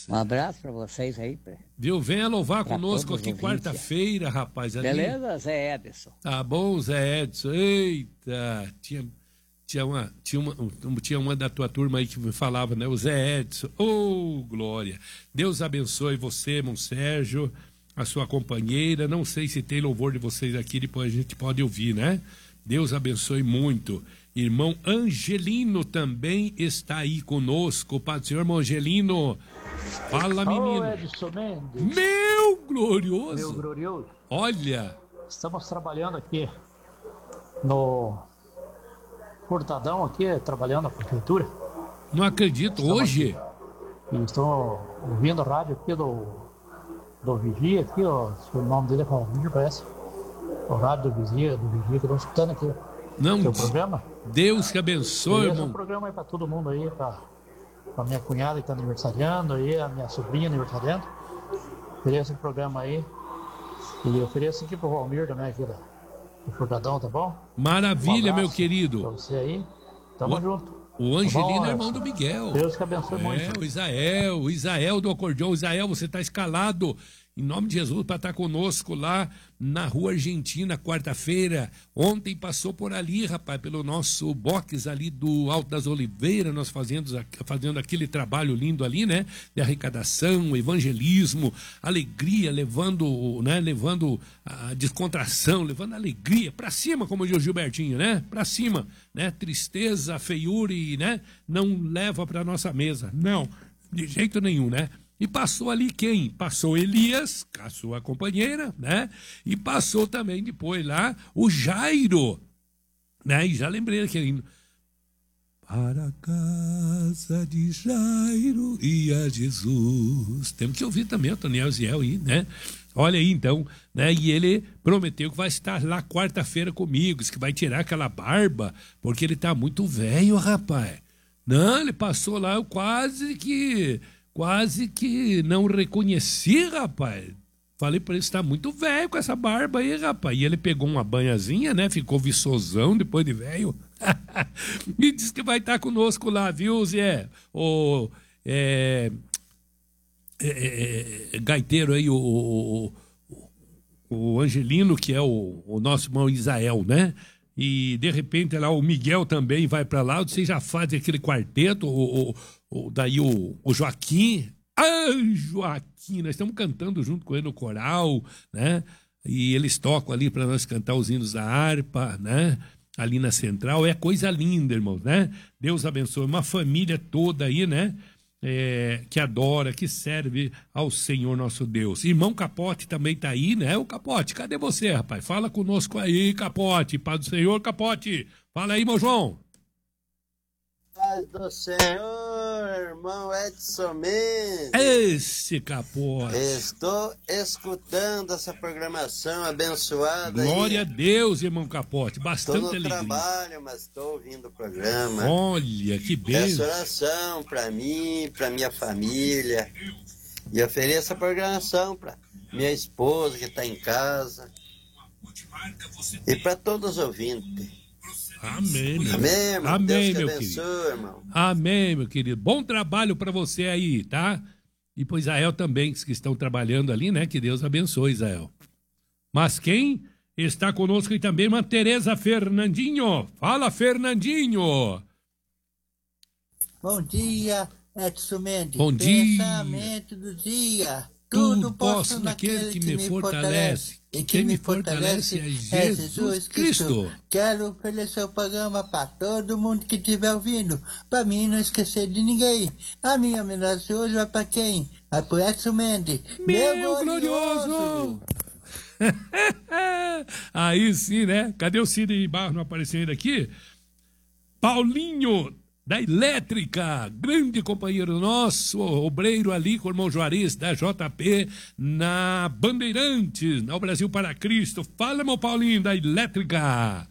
Um abraço para vocês aí. Viu? Venha louvar conosco aqui ouvintes. quarta-feira, rapaz. Ali. Beleza, Zé Edson? Tá bom, Zé Edson. Eita, tinha uma da tua turma aí que me falava, né? O Zé Edson. Oh, glória. Deus abençoe você, irmão Sérgio, a sua companheira. Não sei se tem louvor de vocês aqui, depois a gente pode ouvir, né? Deus abençoe muito. Irmão Angelino também está aí conosco. Pai do Senhor, irmão Angelino. Fala, menino. Edson Mendes. Meu glorioso. Meu glorioso. Olha. Estamos trabalhando aqui no Portadão, aqui, trabalhando na prefeitura. Não acredito. Hoje? Estou ouvindo a rádio aqui do Vigia, aqui, ó. O nome dele é Valmir, parece. O rádio do Vigia, que eu estou escutando aqui. Não, seu programa. Deus que abençoe, irmão. Um programa aí para todo mundo aí, para minha cunhada que está aniversariando aí, a minha sobrinha aniversariando. Ofereço esse programa aí. E ofereço aqui pro Valmir também, aqui do Furtadão, tá bom? Maravilha, meu querido. Pra você aí. Tamo junto. O Angelino tá bom, é irmão do Miguel. Deus que abençoe muito. O Isael do acordeão. Isael, você está escalado em nome de Jesus para estar conosco lá na Rua Argentina, quarta-feira. Ontem passou por ali, rapaz, pelo nosso box ali do Alto das Oliveiras, nós fazendo aquele trabalho lindo ali, né? De arrecadação, evangelismo, alegria, levando a descontração, levando a alegria para cima, como diz o Gilbertinho, né? Para cima, né? Tristeza, feiura e, né? Não leva para nossa mesa. Não, de jeito nenhum, né? E passou ali quem? Passou Elias, com a sua companheira, né? E passou também depois lá o Jairo, né? E já lembrei daquele... Para a casa de Jairo e a Jesus. Temos que ouvir também o Toniel Ziel aí, né? Olha aí então, né? E ele prometeu que vai estar lá quarta-feira comigo, disse que vai tirar aquela barba, porque ele tá muito velho, rapaz. Não, ele passou lá, eu quase que não reconheci, rapaz. Falei pra ele, você tá muito velho com essa barba aí, rapaz. E ele pegou uma banhazinha, né? Ficou viçosão depois de velho. E disse que vai estar conosco lá, viu, Zé? O gaiteiro aí, o Angelino, que é o nosso irmão Isael, né? E, de repente, lá o Miguel também vai para lá. Vocês já fazem aquele quarteto, daí o Joaquim. Ah, Joaquim, nós estamos cantando junto com ele no coral, né? E eles tocam ali para nós cantar os hinos da harpa, né? Ali na central. É coisa linda, irmãos, né? Deus abençoe. Uma família toda aí, né? Que adora, que serve ao Senhor nosso Deus. Irmão Capote também tá aí, né? O Capote, cadê você, rapaz? Fala conosco aí, Capote. Paz do Senhor, Capote. Fala aí, meu João. Paz do Senhor, irmão Edson Mendes. Esse Capote. Estou escutando essa programação abençoada. Glória a Deus, irmão Capote. Bastante alegria. Estou no trabalho, mas estou ouvindo o programa. Olha, que bênção. Peço oração para mim, para minha família. E ofereço a programação para minha esposa que está em casa. E para todos os ouvintes. Amém, meu, amém, irmão. Amém, Deus meu abençoe, querido. Irmão. Amém, meu querido. Bom trabalho para você aí, tá? E pro Israel também, que estão trabalhando ali, né? Que Deus abençoe, Israel. Mas quem está conosco aí também, irmã Tereza Fernandinho. Fala, Fernandinho. Bom dia, Edson Mendes. Bom dia. Pensamento do dia. Tudo posso naquele que me fortalece. E quem me fortalece é Jesus Cristo. Quero oferecer o programa para todo mundo que estiver ouvindo. Para mim não esquecer de ninguém. A minha homenagem hoje vai para quem? Vai pro Edson Mendes. Meu glorioso! Aí sim, né? Cadê o Cid Barro não aparecendo aqui? Paulinho da Elétrica, grande companheiro nosso, obreiro ali com o irmão Juarez, da JP, na Bandeirantes, no Brasil para Cristo. Fala, meu Paulinho, da Elétrica.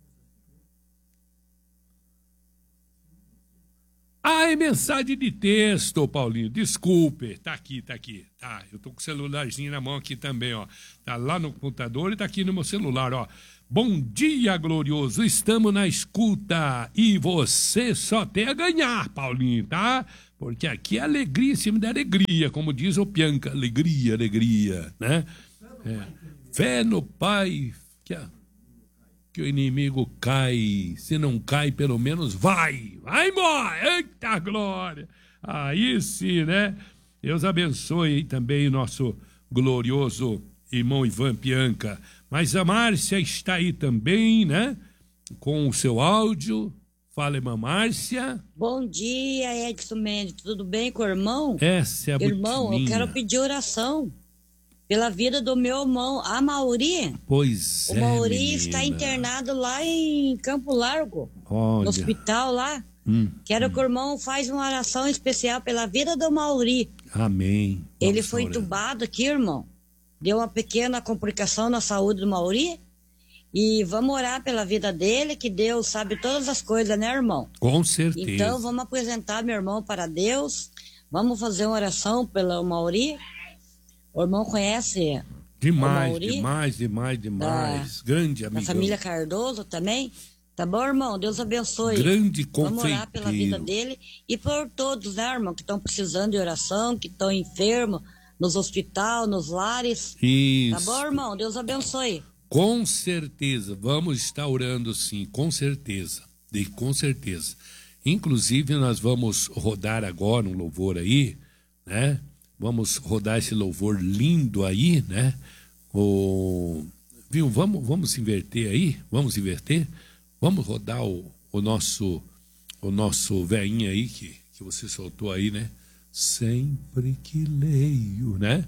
Ah, é mensagem de texto, Paulinho, desculpe, tá aqui. Tá, eu tô com o celularzinho na mão aqui também, ó. Tá lá no computador e tá aqui no meu celular, ó. Bom dia, glorioso, estamos na escuta e você só tem a ganhar, Paulinho, tá? Porque aqui é alegria em cima da alegria, como diz o Pianca, alegria, alegria, né? Fé no Pai, que o inimigo cai, se não cai, pelo menos vai embora, eita glória, aí sim, né? Deus abençoe também o nosso glorioso irmão Ivan Pianca, mas a Márcia está aí também, né? Com o seu áudio, fala, irmã Márcia. Bom dia, Edson Mendes, tudo bem com o irmão? Essa é a Irmão, Butininha. eu quero pedir oração pela vida do meu irmão, Amauri. Pois O é, Mauri menina. está internado lá em Campo Largo, Olha. no hospital lá. Quero que o irmão faça uma oração especial pela vida do Mauri. Amém. Ele Vamos foi orando. entubado aqui, irmão. Deu uma pequena complicação na saúde do Mauri. E vamos orar pela vida dele, que Deus sabe todas as coisas, né, irmão? Com certeza. Então, vamos apresentar meu irmão para Deus. Vamos fazer uma oração pelo Mauri. O irmão conhece Demais, o Mauri, demais. Grande da amigo. família Cardoso também. Tá bom, irmão? Deus abençoe. Grande Vamos orar pela vida confeiteiro. dele e por todos, né, irmão, que estão precisando de oração, que estão enfermos, nos hospitais, nos lares. Isso. Tá bom, irmão? Deus abençoe. Com certeza, vamos estar orando sim, com certeza, com certeza. Inclusive, nós vamos rodar agora um louvor aí, né? Vamos rodar esse louvor lindo aí, né? Viu? Vamos inverter aí? Vamos inverter? Vamos rodar o nosso velhinho aí que você soltou aí, né? Sempre que leio, né?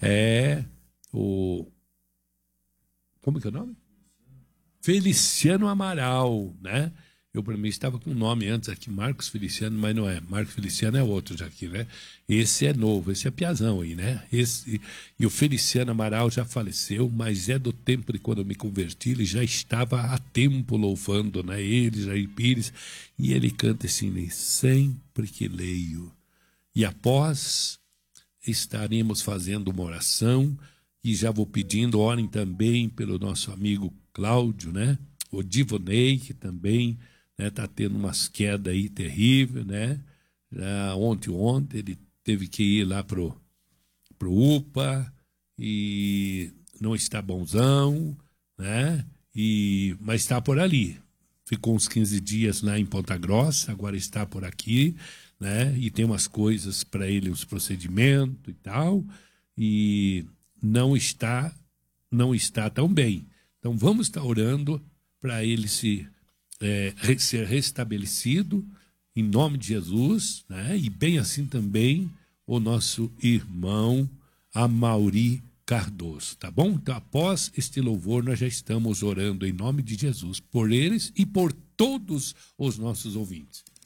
Como que é o nome? Feliciano Amaral, né? Eu, para mim, estava com o nome antes aqui, Marcos Feliciano, mas não é. Marcos Feliciano é outro já aqui, né? Esse é novo, esse é piazão aí, né? E o Feliciano Amaral já faleceu, mas é do tempo de quando eu me converti, ele já estava há tempo louvando, né? Ele, Jair Pires, e ele canta assim, né? Sempre que leio. E após estaremos fazendo uma oração, e já vou pedindo, orem também pelo nosso amigo Cláudio, né? O Divonei, que também tá tendo umas quedas aí terríveis, né? Ontem ele teve que ir lá pro UPA e não está bonzão, né? Mas está por ali. Ficou uns 15 dias lá em Ponta Grossa, agora está por aqui, né? E tem umas coisas para ele, uns procedimentos e tal, e não está tão bem. Então vamos estar orando para ele ser restabelecido em nome de Jesus, né? E bem assim também o nosso irmão Amauri Cardoso, tá bom? Então após este louvor nós já estamos orando em nome de Jesus por eles e por todos os nossos ouvintes.